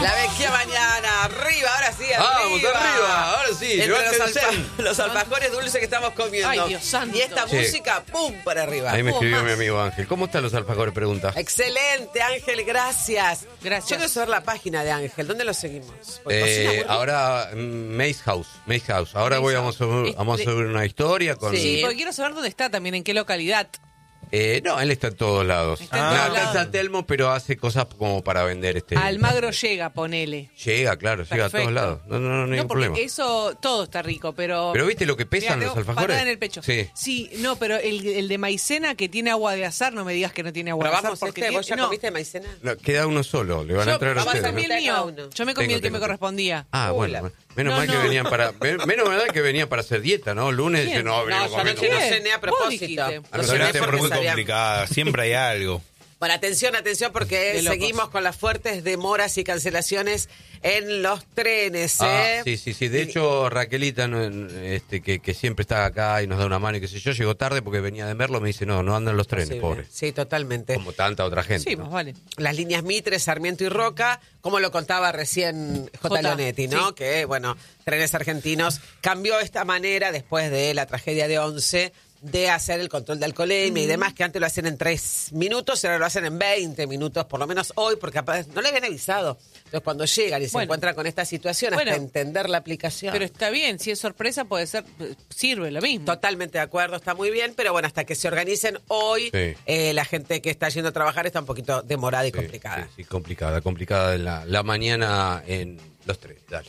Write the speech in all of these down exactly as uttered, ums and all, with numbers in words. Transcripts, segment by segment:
La vecchia mañana, arriba, ahora sí, arriba. Vamos, arriba, ahora sí. Entre los, levántense. alfa- los alfajores dulces que estamos comiendo. Ay, Dios santo. Y esta Sí. música, pum, para arriba. Ahí me ¿Cómo escribió más? mi amigo Ángel. ¿Cómo están los alfajores? Pregunta. Excelente, Ángel, gracias. Gracias. Yo quiero saber la página de Ángel. ¿Dónde lo seguimos? Porque cocina muy Eh, rico. ahora, mm, Maze House. Maze House. Ahora Maze voy, House. vamos a, subir, Es vamos a de- subir una historia con... Sí. Sí, porque quiero saber dónde está también, en qué localidad. Eh, no, él está en todos lados. Está en No, todos está en lados. San Telmo, pero hace cosas como para vender este. Almagro llega, ponele. Llega, claro, llega a Perfecto. todos lados. No, no, no, no hay No, ningún porque problema. eso, todo está rico, pero... Pero ¿viste lo que pesan Mirá, los tengo alfajores? patada en el pecho. Sí. Sí, no, pero el, el de maicena que tiene agua de azar, no me digas que no tiene agua de azar. ¿Probamos Porque este? tiene- ¿Vos ya no, comiste maicena? No, queda uno solo, le van a yo, entrar a vamos a ustedes. comí ¿no? comer- el Cada mío. uno. Yo me comí Tengo, el que tengo, me tengo. correspondía. Ah, Hola. bueno. Menos No, mal que no. venían para men- menos mal que venían para hacer dieta, ¿no? Lunes ¿Quién? dicen, no, No, venimos yo comiendo. anoche no ¿Quién? cené a Vos propósito. dijiste. No Pero cené Pero es porque muy sabía- complicada, siempre hay algo. Bueno, atención, atención, porque De locos. seguimos con las fuertes demoras y cancelaciones en los trenes, ¿eh? Ah, sí, sí, sí. De hecho, Raquelita, no, este, que, que siempre está acá y nos da una mano y qué sé yo, llegó tarde porque venía de Merlo, me dice, no, no andan los trenes, Sí, pobre. Sí, totalmente. Como tanta otra gente. Sí, ¿no? más vale. Las líneas Mitre, Sarmiento y Roca, como lo contaba recién J. Jota, Lonetti, ¿no? sí. Que, bueno, Trenes Argentinos cambió esta manera después de la tragedia de Once de hacer el control de alcoholemia y demás, que antes lo hacían en tres minutos y ahora lo hacen en veinte minutos, por lo menos hoy, porque capaz no le habían avisado. Entonces, cuando llegan y se Bueno. encuentran con esta situación, Bueno. hasta entender la aplicación. Pero está bien, si es sorpresa puede ser, sirve lo mismo. Totalmente de acuerdo, está muy bien, pero bueno, hasta que se organicen hoy, Sí. eh, la gente que está yendo a trabajar está un poquito demorada y Sí, complicada. Sí, sí, complicada, complicada la, la mañana en los trenes. Dale.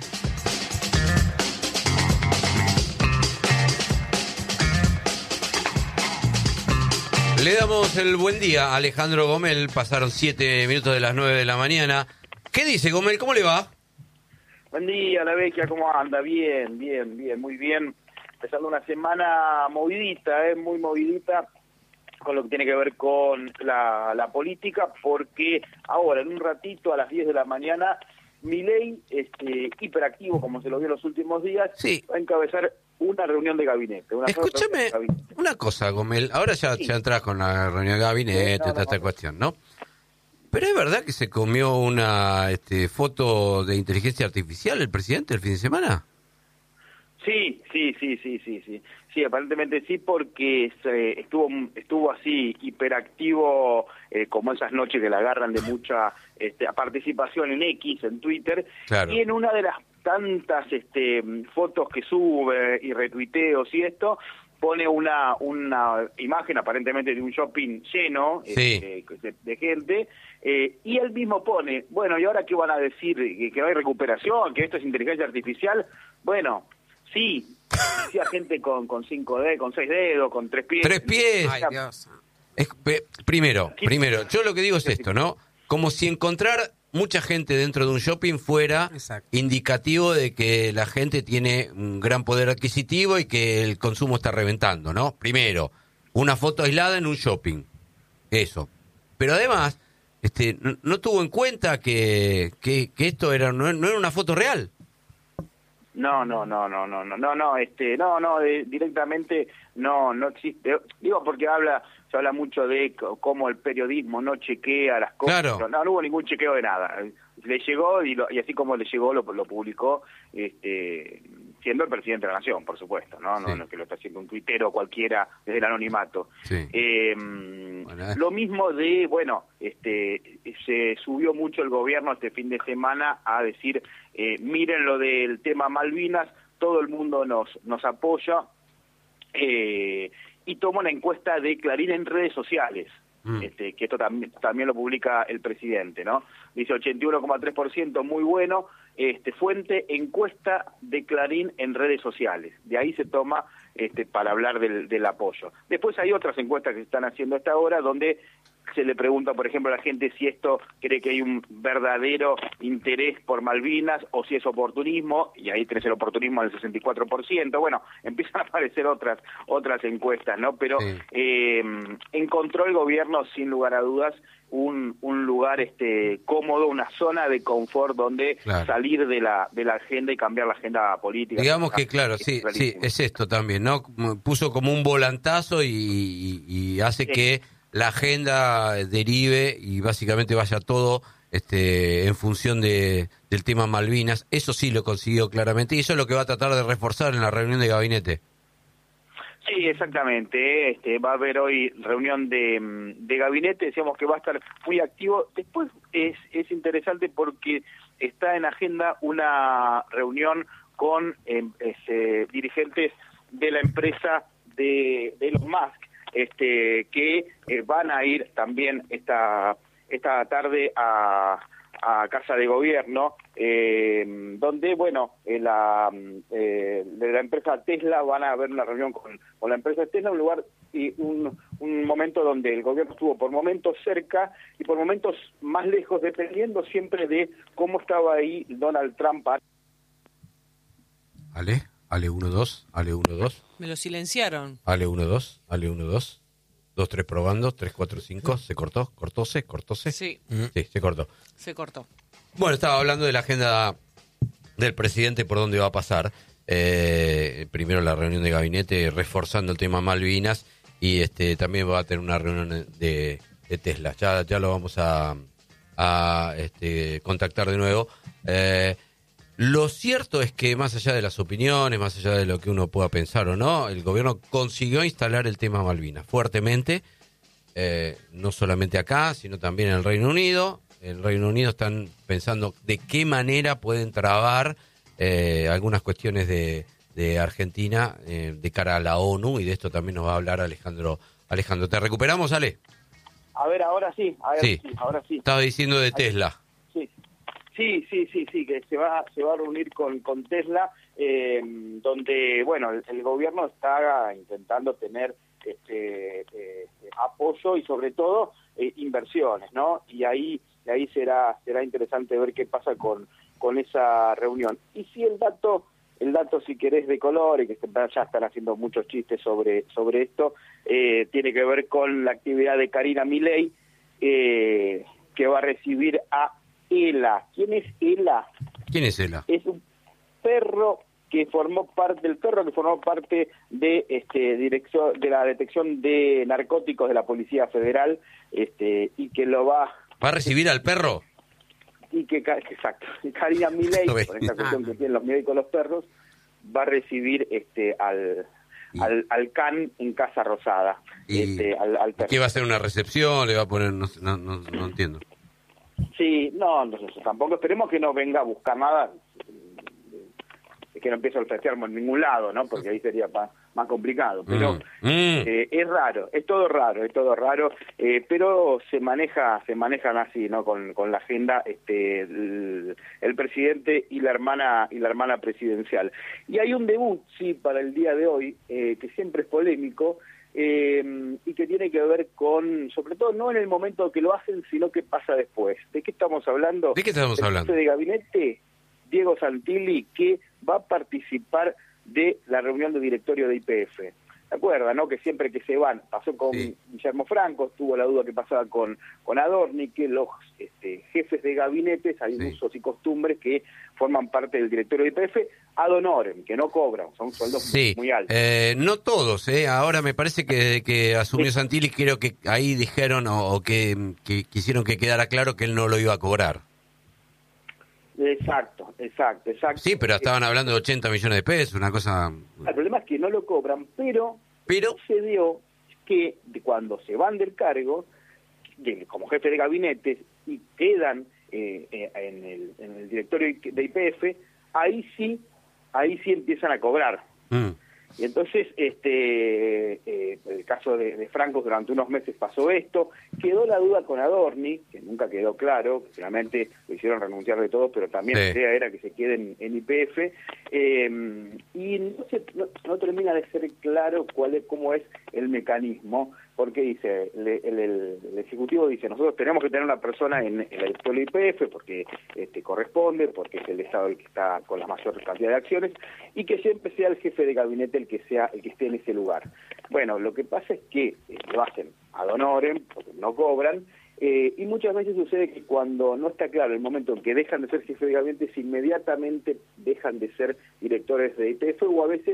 Le damos el buen día a Alejandro Gomel. Pasaron siete minutos de las nueve de la mañana. ¿Qué dice Gomel? ¿Cómo le va? Buen día, la Vecchia, ¿cómo anda? Bien, bien, bien, muy bien. Empezando una semana movidita, ¿eh? Muy movidita, con lo que tiene que ver con la, la política, porque ahora, en un ratito, a las diez de la mañana, Milei, este, hiperactivo, como se lo vio en los últimos días, Sí. va a encabezar una reunión de gabinete. Una sola reunión Escúchame de gabinete. una cosa, Gomel. Ahora ya, Sí. ya entras con la reunión de gabinete, Sí, no, no, toda esta no. cuestión, ¿no? Pero es verdad que se comió una este, foto de inteligencia artificial el presidente el fin de semana. Sí, sí, sí, sí, sí, sí. Sí, aparentemente sí, porque se- estuvo estuvo así hiperactivo, eh, como esas noches que la agarran de mucha este, participación en X, en Twitter, Claro. y en una de las tantas este, fotos que sube y retuiteos y esto, pone una una imagen aparentemente de un shopping lleno Sí. este, de, de gente, eh, y él mismo pone, bueno, ¿y ahora qué van a decir? ¿Que, que no hay recuperación? ¿Que esto es inteligencia artificial? Bueno, sí, decía gente con, con cinco dedos, con seis dedos, con tres pies. Tres pies. Ay, Dios. Es- pe- primero, primero, yo lo que digo es esto, ¿no? Como si encontrar mucha gente dentro de un shopping fuera Exacto. indicativo de que la gente tiene un gran poder adquisitivo y que el consumo está reventando, ¿no? Primero, una foto aislada en un shopping, eso. Pero además, este, no, no tuvo en cuenta que, que, que esto era no, no era una foto real. No, no, no, no, no, no, no, no, este, no, no, eh, directamente no, no existe. Digo porque habla, se habla mucho de c- cómo el periodismo no chequea las cosas. Claro. pero No, no hubo ningún chequeo de nada. Le llegó y, lo- y así como le llegó lo, lo publicó, este, siendo el presidente de la nación, por supuesto, no, no, Sí. no es que lo está haciendo un tuitero cualquiera desde el anonimato. Sí. Eh, Bueno, eh. Lo mismo de, bueno, este, se subió mucho el gobierno este fin de semana a decir, eh, miren lo del tema Malvinas, todo el mundo nos, nos apoya, eh, y toma una encuesta de Clarín en redes sociales, Mm. este, que esto también, también lo publica el presidente, ¿no? Dice ochenta y uno coma tres por ciento, muy bueno, este, fuente encuesta de Clarín en redes sociales. De ahí se toma este, para hablar del, del apoyo. Después hay otras encuestas que se están haciendo hasta ahora donde se le pregunta, por ejemplo, a la gente si esto cree que hay un verdadero interés por Malvinas o si es oportunismo, y ahí tenés el oportunismo del sesenta y cuatro por ciento. Bueno, empiezan a aparecer otras otras encuestas, ¿no? Pero Sí. eh, encontró el gobierno, sin lugar a dudas, un, un lugar este cómodo, una zona de confort donde Claro. salir de la de la agenda y cambiar la agenda política. Digamos que, claro, Es sí, sí, clarísimo. es esto también, ¿no? Como puso como un volantazo y, y- y hace Sí. que la agenda derive y básicamente vaya todo este, en función de, del tema Malvinas. Eso sí lo consiguió claramente y eso es lo que va a tratar de reforzar en la reunión de gabinete. Sí, exactamente. Este, va a haber hoy reunión de, de gabinete, decíamos que va a estar muy activo. Después es, es interesante porque está en agenda una reunión con eh, este, dirigentes de la empresa de, de Elon Musk, este, que eh, van a ir también esta, esta tarde a... a Casa de Gobierno, eh, donde, bueno, eh, la, eh, de la empresa Tesla van a haber una reunión con, con la empresa Tesla, un lugar y un, un momento donde el gobierno estuvo por momentos cerca y por momentos más lejos, dependiendo siempre de cómo estaba ahí Donald Trump. Ale, Ale uno dos, Ale uno dos. Me lo silenciaron. Ale uno dos, Ale uno dos. dos, tres probando, tres, cuatro, cinco, se cortó, cortóse, cortóse. Sí. Sí, se cortó. Se cortó. Bueno, estaba hablando de la agenda del presidente, por dónde va a pasar. Eh, primero la reunión de gabinete, reforzando el tema Malvinas, y este también va a tener una reunión de, de Tesla. Ya, ya lo vamos a, a este, contactar de nuevo. Eh, Lo cierto es que más allá de las opiniones, más allá de lo que uno pueda pensar o no, el gobierno consiguió instalar el tema Malvinas fuertemente, eh, no solamente acá, sino también en el Reino Unido. En el Reino Unido están pensando de qué manera pueden trabar eh, algunas cuestiones de, de Argentina eh, de cara a la ONU, y de esto también nos va a hablar Alejandro. Alejandro, ¿te recuperamos, Ale? A ver, ahora sí, a ver, Sí. sí, ahora sí. Estaba diciendo de Tesla. Sí. Sí, sí, sí, sí, que se va se va a reunir con, con Tesla, eh, donde, bueno, el, el gobierno está intentando tener este eh, apoyo y sobre todo eh, inversiones, ¿no? Y ahí y ahí será será interesante ver qué pasa con con esa reunión. Y si el dato el dato si querés de color, y que ya están haciendo muchos chistes sobre sobre esto, eh, tiene que ver con la actividad de Karina Milei, eh, que va a recibir a Ela. ¿Quién es Ela? ¿Quién es Ela? Es un perro que formó parte, el perro que formó parte de este dirección de la detección de narcóticos de la Policía Federal, este y que lo va ¿Va a recibir al perro? y que exacto, Karina Milei, por esta cuestión que tienen los médicos los perros, va a recibir este al Y- al, al can en Casa Rosada, Y, este al, al perro. ¿qué va a hacer? ¿Una recepción? ¿Le va a poner? No, sé, no, no, no entiendo. Sí, no, no, tampoco esperemos que no venga a buscar nada, es que no empiece a olfatearme en ningún lado, ¿no? Porque ahí sería pa, más complicado. Pero Mm, mm. eh, es raro, es todo raro, es todo raro, eh, pero se maneja, se manejan así, ¿no? Con, con la agenda, este, el, el presidente y la hermana y la hermana presidencial. Y hay un debut, sí, para el día de hoy, eh, que siempre es polémico. Eh, y que tiene que ver con, sobre todo, no en el momento que lo hacen, sino qué pasa después. ¿De qué estamos hablando? ¿De qué estamos El hablando? jefe de gabinete, Diego Santilli, que va a participar de la reunión de directorio de Y P F. ¿Se acuerdan, no? Que siempre que se van, pasó con Sí. Guillermo Franco, tuvo la duda que pasaba con, con Adorni, que los este, jefes de gabinetes, hay Sí. usos y costumbres que forman parte del directorio de Y P F, ad honorem, que no cobran, son sueldos Sí, muy altos. eh, no todos, ¿eh? Ahora me parece que desde que asumió Sí. Santilli, creo que ahí dijeron o, o que, que quisieron que quedara claro que él no lo iba a cobrar. Exacto, exacto, exacto. Sí, pero estaban hablando de ochenta millones de pesos, una cosa... El problema es que no lo cobran, pero Pero, sucedió que de cuando se van del cargo, de- como jefe de gabinete, y quedan eh, eh, en, el, en el directorio de Y P F, ahí sí, ahí sí empiezan a cobrar. mm, Y entonces, este, eh, el caso de, de Franco, durante unos meses pasó esto, quedó la duda con Adorni, que nunca quedó claro, que finalmente lo hicieron renunciar de todos, pero también Sí. la idea era que se queden en Y P F, eh, y no, se, no, no termina de ser claro cuál es, cómo es el mecanismo, porque dice, le- el, el- el Ejecutivo dice, nosotros tenemos que tener una persona en, en la directorio de Y P F, porque este, corresponde, porque es el Estado el que está con la mayor cantidad de acciones, y que siempre sea el jefe de gabinete el que sea el que esté en ese lugar. Bueno, lo que pasa es que eh, lo hacen ad honorem, porque no cobran, eh, y muchas veces sucede que cuando no está claro el momento en que dejan de ser jefe de gabinete, inmediatamente dejan de ser directores de Y P F, o a veces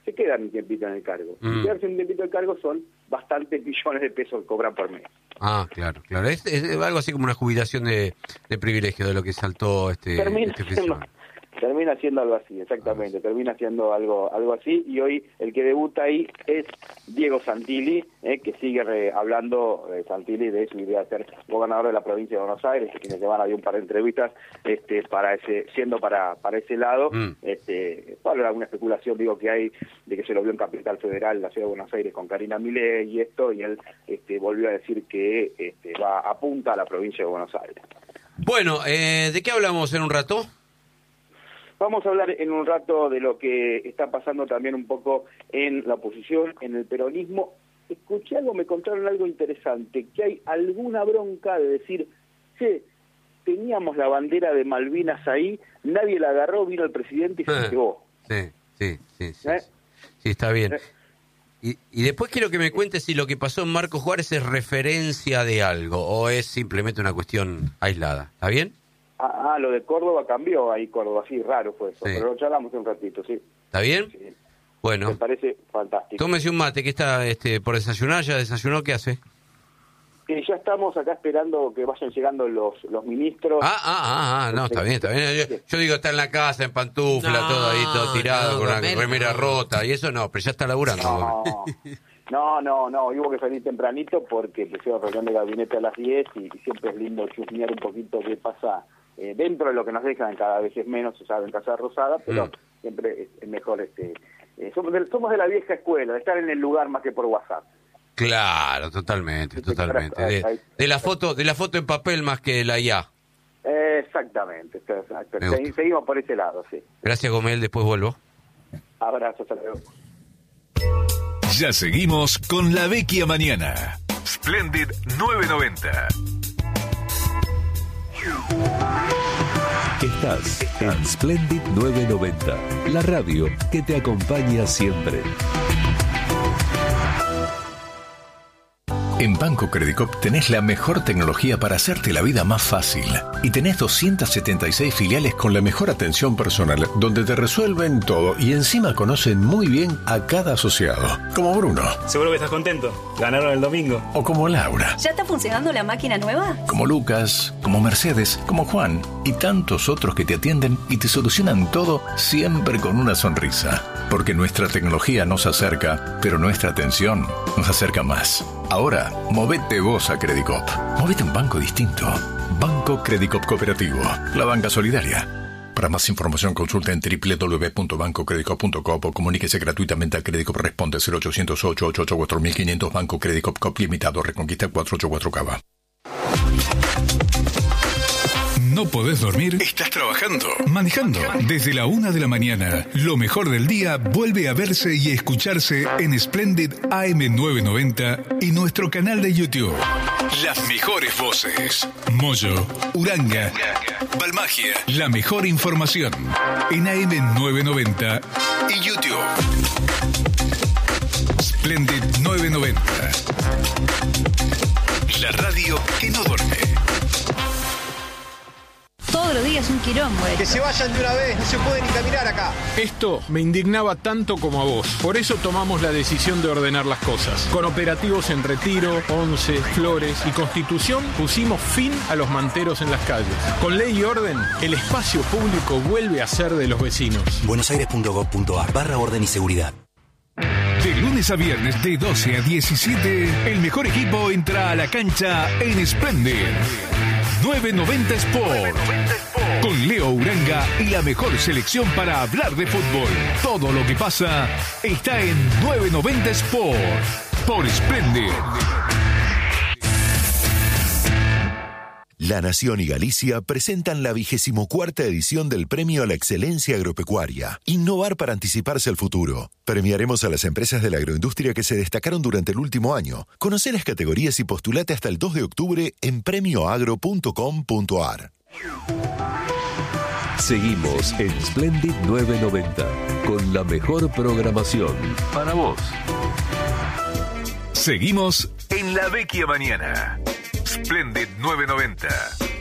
se quedan un tiempito en el cargo. Mm. Y quedarse un tiempito en el cargo son bastantes millones de pesos que cobran por mes. Ah, claro, claro. Es, es algo así como una jubilación de, de privilegio de lo que saltó este, Termina este siendo, oficial. termina siendo algo así, exactamente, termina siendo algo algo así, y hoy el que debuta ahí es Diego Santilli, eh, que sigue re, hablando eh, Santilli de su idea de ser gobernador de la provincia de Buenos Aires, que quienes semana dio un par de entrevistas este para ese siendo para para ese lado, Mm. este bueno, alguna especulación digo que hay de que se lo vio en Capital Federal, la ciudad de Buenos Aires, con Karina Milei y esto, y él este volvió a decir que este va apunta a la provincia de Buenos Aires. Bueno, eh, ¿de qué hablamos en un rato? Vamos a hablar en un rato de lo que está pasando también un poco en la oposición, en el peronismo. Escuché algo, me contaron algo interesante, que hay alguna bronca de decir, che, teníamos la bandera de Malvinas ahí, nadie la agarró, vino el presidente y se Ah, llevó. Sí, sí, sí, sí, ¿Eh? sí, está bien. ¿Eh? Y, y después quiero que me cuentes si lo que pasó en Marcos Juárez es referencia de algo o es simplemente una cuestión aislada. ¿Está bien? Ah, ah, lo de Córdoba cambió ahí, Córdoba, sí, raro fue eso, Sí. pero lo charlamos un ratito, sí. ¿Está bien? sí. Me Bueno, parece fantástico. tómese un mate, que está este, por desayunar, ya desayunó, ¿qué hace? Eh, ya estamos acá esperando que vayan llegando los los ministros. Ah, ah, ah, ah, no, está bien, está bien. Yo, yo digo, está en la casa, en pantufla, No, todo ahí, todo tirado, no, con una Gomel, remera no. rota, y eso no, pero ya está laburando. No, no, no, no, hubo que salir tempranito porque pusieron reunión de gabinete a las diez y, y siempre es lindo chusmear un poquito qué pasa eh, dentro de lo que nos dejan, cada vez es menos, se sabe, en Casa Rosada, pero Mm. siempre es, es mejor, este eh, somos, de, somos de la vieja escuela, de estar en el lugar más que por WhatsApp. Claro, totalmente, Sí, sí, totalmente. ahí, De, ahí. de la foto, de la foto en papel más que la I A. Eh, exactamente, exacto. Me gusta. Seguimos por ese lado, sí. Gracias, Gomel, después vuelvo. Abrazos, hasta luego. Ya seguimos con La Vecchia Mañana. Splendid novecientos noventa. Estás en Splendid novecientos noventa, la radio que te acompaña siempre. En Banco Credicop tenés la mejor tecnología para hacerte la vida más fácil. Y tenés doscientas setenta y seis filiales con la mejor atención personal, donde te resuelven todo y encima conocen muy bien a cada asociado. Como Bruno. Seguro que estás contento. Ganaron el domingo. O como Laura. ¿Ya está funcionando la máquina nueva? Como Lucas, como Mercedes, como Juan y tantos otros que te atienden y te solucionan todo siempre con una sonrisa. Porque nuestra tecnología nos acerca, pero nuestra atención nos acerca más. Ahora, movete vos a Credicop. Movete a un banco distinto. Banco Credicop Cooperativo. La banca solidaria. Para más información consulta en doble u doble u doble u punto banco credicop punto com o comuníquese gratuitamente a Credicop. Responde cero ochocientos ocho ochenta y ocho cuatro mil quinientos. Banco Credicop Cop Limitado. Reconquista cuatrocientos ochenta y cuatro Cava. ¿No podés dormir? ¿Estás trabajando? ¿Manejando? Desde la una de la mañana, lo mejor del día vuelve a verse y escucharse en Splendid A M novecientos noventa y nuestro canal de YouTube. Las mejores voces. Moyo, Uranga, Balmagia. La mejor información en A M novecientos noventa y YouTube. Splendid novecientos noventa. La radio que no duerme. Todos los días un quilombo. Que se vayan de una vez, no se puede ni caminar acá. Esto me indignaba tanto como a vos. Por eso tomamos la decisión de ordenar las cosas. Con operativos en Retiro, Once, Flores y Constitución pusimos fin a los manteros en las calles. Con ley y orden, el espacio público vuelve a ser de los vecinos. buenosaires punto gov punto ar barra orden y seguridad. De lunes a viernes de doce a diecisiete, el mejor equipo entra a la cancha en Splendid novecientos noventa Sport. Con Leo Uranga y la mejor selección para hablar de fútbol. Todo lo que pasa está en novecientos noventa Sport. Por Splendid. La Nación y Galicia presentan la vigésimo cuarta edición del Premio a la Excelencia Agropecuaria. Innovar para anticiparse al futuro. Premiaremos a las empresas de la agroindustria que se destacaron durante el último año. Conoce las categorías y postulate hasta el dos de octubre en premio agro punto com punto ar. Seguimos en Splendid novecientos noventa con la mejor programación para vos. Seguimos en La Vecchia Mañana. Splendid novecientos noventa.